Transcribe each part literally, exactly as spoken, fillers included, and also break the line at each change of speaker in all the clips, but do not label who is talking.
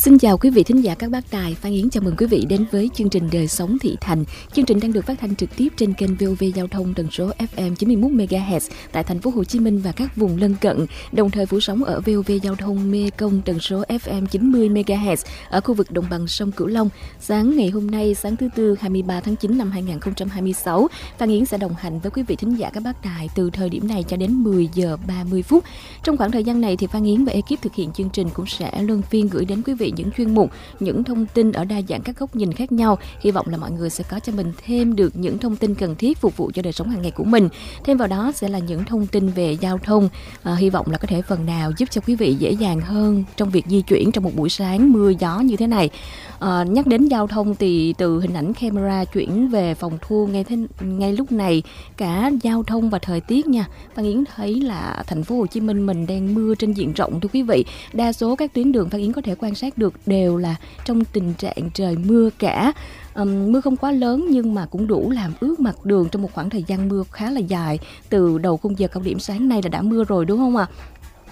Xin chào quý vị thính giả các bác đài, Phan Yến chào mừng quý vị đến với chương trình Đời sống thị thành. Chương trình đang được phát thanh trực tiếp trên kênh vê o vê Giao thông tần số ép em chín mươi mốt mê ga héc tại thành phố Hồ Chí Minh và các vùng lân cận, đồng thời phủ sóng ở vê o vê Giao thông Mê Công tần số ép em chín mươi mê ga héc ở khu vực đồng bằng sông Cửu Long. Sáng ngày hôm nay, sáng thứ tư hai mươi ba tháng chín năm hai nghìn không trăm hai mươi sáu, Phan Yến sẽ đồng hành với quý vị thính giả các bác đài từ thời điểm này cho đến mười giờ ba mươi phút. Trong khoảng thời gian này thì Phan Yến và ekip thực hiện chương trình cũng sẽ luân phiên gửi đến quý vị những chuyên mục, những thông tin ở đa dạng các góc nhìn khác nhau. Hy vọng là mọi người sẽ có cho mình thêm được những thông tin cần thiết phục vụ cho đời sống hàng ngày của mình. Thêm vào đó sẽ là những thông tin về giao thông. À, hy vọng là có thể phần nào giúp cho quý vị dễ dàng hơn trong việc di chuyển trong một buổi sáng mưa gió như thế này. À, nhắc đến giao thông thì từ hình ảnh camera chuyển về phòng thu ngay thế, ngay lúc này, cả giao thông và thời tiết nha. Phan Yến thấy là thành phố Hồ Chí Minh mình đang mưa trên diện rộng thưa quý vị. Đa số các tuyến đường Phan Yến có thể quan sát được đều là trong tình trạng trời mưa cả. Um, mưa không quá lớn nhưng mà cũng đủ làm ướt mặt đường trong một khoảng thời gian mưa khá là dài. Từ đầu khung giờ cao điểm sáng nay là đã mưa rồi đúng không ạ? À?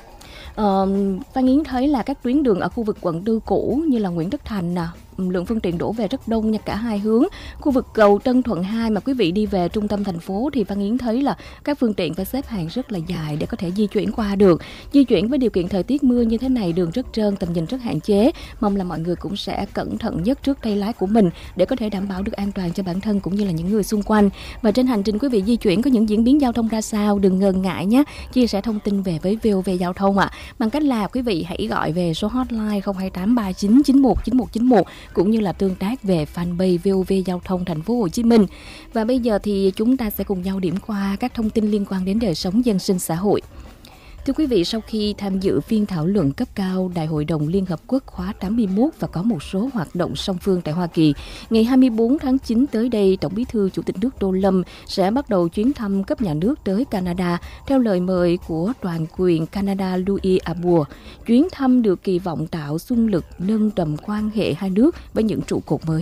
Uh, Phan Yến thấy là các tuyến đường ở khu vực quận tư cũ như là Nguyễn Tất Thành nè, lượng phương tiện đổ về rất đông nha, cả hai hướng. Khu vực cầu Tân Thuận hai mà quý vị đi về trung tâm thành phố thì Phan Yến thấy là các phương tiện phải xếp hàng rất là dài để có thể di chuyển qua được. Di chuyển với điều kiện thời tiết mưa như thế này, đường rất trơn, tầm nhìn rất hạn chế. Mong là mọi người cũng sẽ cẩn thận nhất trước tay lái của mình để có thể đảm bảo được an toàn cho bản thân cũng như là những người xung quanh. Và trên hành trình quý vị di chuyển có những diễn biến giao thông ra sao, đừng ngần ngại nhé, chia sẻ thông tin về với vê o vê Giao thông ạ. À. Bằng cách là quý vị hãy gọi về số hotline không hai tám ba chín chín một chín một chín một cũng như là tương tác về fanpage vê o vê Giao thông thành phố Hồ Chí Minh. Và bây giờ thì chúng ta sẽ cùng nhau điểm qua các thông tin liên quan đến đời sống dân sinh xã hội. Thưa quý vị, sau khi tham dự phiên thảo luận cấp cao Đại hội đồng Liên Hợp Quốc khóa tám mươi mốt và có một số hoạt động song phương tại Hoa Kỳ, ngày hai mươi bốn tháng chín tới đây, Tổng Bí thư Chủ tịch nước Tô Lâm sẽ bắt đầu chuyến thăm cấp nhà nước tới Canada theo lời mời của toàn quyền Canada Louis Arbour. Chuyến thăm được kỳ vọng tạo xung lực nâng tầm quan hệ hai nước với những trụ cột mới.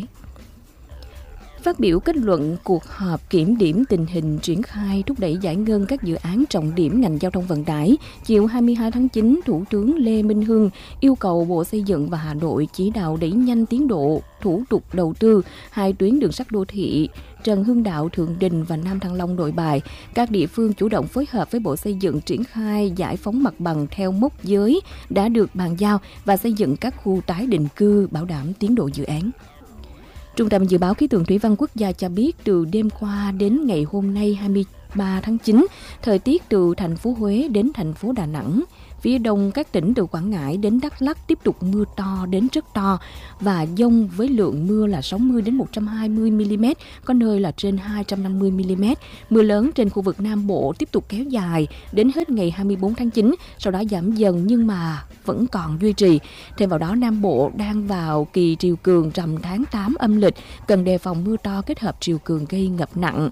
Phát biểu kết luận cuộc họp kiểm điểm tình hình triển khai thúc đẩy giải ngân các dự án trọng điểm ngành giao thông vận tải, chiều hai mươi hai tháng chín, Thủ tướng Lê Minh Hưng yêu cầu Bộ Xây dựng và Hà Nội chỉ đạo đẩy nhanh tiến độ thủ tục đầu tư hai tuyến đường sắt đô thị Trần Hưng Đạo Thượng Đình và Nam Thăng Long Nội Bài. Các địa phương chủ động phối hợp với Bộ Xây dựng triển khai giải phóng mặt bằng theo mốc giới đã được bàn giao và xây dựng các khu tái định cư bảo đảm tiến độ dự án. Trung tâm Dự báo Khí tượng Thủy văn Quốc gia cho biết từ đêm qua đến ngày hôm nay hai mươi ba tháng chín, thời tiết từ thành phố Huế đến thành phố Đà Nẵng, phía đông các tỉnh từ Quảng Ngãi đến Đắk Lắk tiếp tục mưa to đến rất to và dông với lượng mưa là sáu mươi đến một trăm hai mươi mi-li-mét, có nơi là trên hai trăm năm mươi mi-li-mét. Mưa lớn trên khu vực Nam Bộ tiếp tục kéo dài đến hết ngày hai mươi bốn tháng chín, sau đó giảm dần nhưng mà vẫn còn duy trì. Thêm vào đó, Nam Bộ đang vào kỳ triều cường rằm tháng tám âm lịch, cần đề phòng mưa to kết hợp triều cường gây ngập nặng.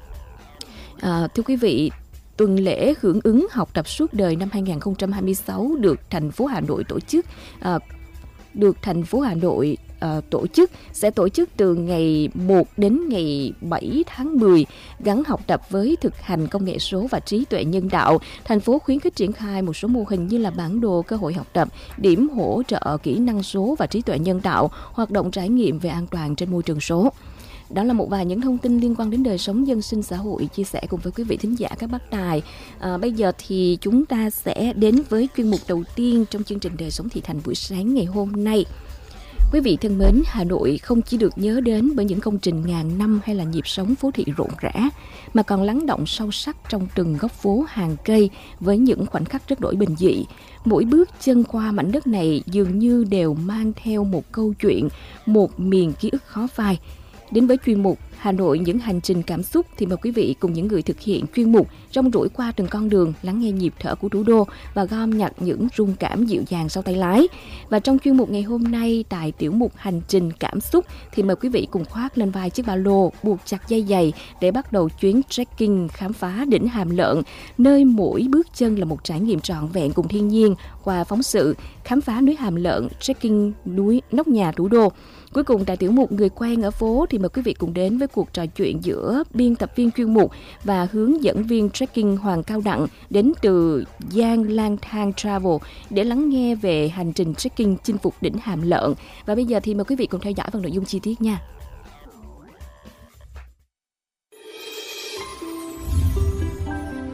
À, thưa quý vị, tuần lễ hưởng ứng học tập suốt đời năm hai nghìn không trăm hai mươi sáu được thành phố Hà Nội tổ chức à, được thành phố Hà Nội à, tổ chức sẽ tổ chức từ ngày một đến ngày bảy tháng mười, gắn học tập với thực hành công nghệ số và trí tuệ nhân tạo. Thành phố khuyến khích triển khai một số mô hình như là bản đồ cơ hội học tập, điểm hỗ trợ kỹ năng số và trí tuệ nhân tạo, hoạt động trải nghiệm về an toàn trên môi trường số. Đó là một vài những thông tin liên quan đến đời sống dân sinh xã hội chia sẻ cùng với quý vị thính giả các bác đài. À, bây giờ thì chúng ta sẽ đến với chuyên mục đầu tiên trong chương trình Đời sống thị thành buổi sáng ngày hôm nay. Quý vị thân mến, Hà Nội không chỉ được nhớ đến bởi những công trình ngàn năm hay là nhịp sống phố thị rộn rã, mà còn lắng động sâu sắc trong từng góc phố hàng cây với những khoảnh khắc rất đổi bình dị. Mỗi bước chân qua mảnh đất này dường như đều mang theo một câu chuyện, một miền ký ức khó phai. Đến với chuyên mục Hà Nội những hành trình cảm xúc thì mời quý vị cùng những người thực hiện chuyên mục rong ruổi qua từng con đường, lắng nghe nhịp thở của thủ đô và gom nhặt những rung cảm dịu dàng sau tay lái. Và trong chuyên mục ngày hôm nay, tại tiểu mục hành trình cảm xúc thì mời quý vị cùng khoác lên vai chiếc ba lô, buộc chặt dây giày để bắt đầu chuyến trekking khám phá đỉnh Hàm Lợn, nơi mỗi bước chân là một trải nghiệm trọn vẹn cùng thiên nhiên qua phóng sự khám phá núi Hàm Lợn, trekking núi nóc nhà thủ đô. Cuối cùng tại tiểu mục người quen ở phố thì mời quý vị cùng đến với cuộc trò chuyện giữa biên tập viên chuyên mục và hướng dẫn viên trekking Hoàng Cao Đặng đến từ Giang Lang Thang Travel để lắng nghe về hành trình trekking chinh phục đỉnh Hàm Lợn. Và bây giờ thì mời quý vị cùng theo dõi phần nội dung chi tiết nha.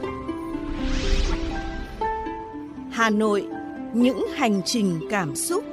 Hà Nội, những hành trình cảm xúc.